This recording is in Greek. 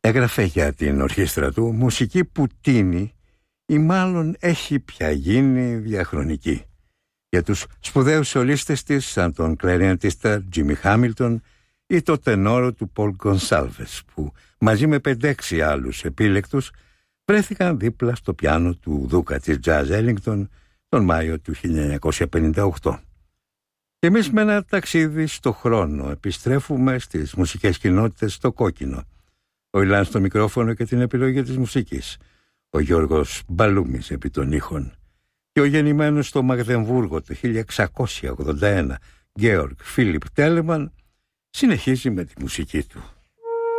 Έγραφε για την ορχήστρα του μουσική που τίνει ή μάλλον έχει πια γίνει διαχρονική. Για τους σπουδαίους σολίστες της, σαν τον κλαρινετίστα Τζίμι Χάμιλτον ή το τενόρο του Πολ Γκονσάλβες, που μαζί με 5-6 άλλους επίλεκτους βρέθηκαν δίπλα στο πιάνο του δούκα της Τζαζ Έλινγκτον τον Μάιο του 1958. Και εμείς με ένα ταξίδι στο χρόνο επιστρέφουμε στις μουσικές κοινότητες στο κόκκινο. Ο Ηλάν στο μικρόφωνο και την επιλογή της μουσικής, ο Γιώργος Μπαλούμης επί των ήχων και ο γεννημένος στο Μαγδεμβούργο το 1681 Γκέοργκ Φίλιπ Τέλεμαν συνεχίζει με τη μουσική του.